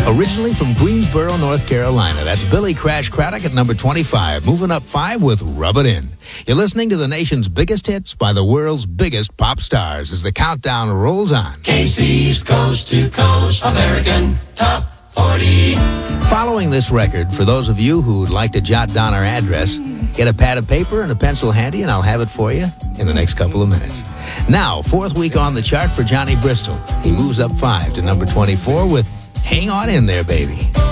Originally from Greensboro, North Carolina, that's Billy Crash Craddock at number 25, moving up 5 with Rub It In. You're listening to the nation's biggest hits by the world's biggest pop stars as the countdown rolls on. KC's Coast to Coast American Top 40. Following this record, for those of you who would like to jot down our address, get a pad of paper and a pencil handy, and I'll have it for you in the next couple of minutes. Now, 4th week on the chart for Johnny Bristol. He moves up 5 to number 24 with Hang On In There, Baby.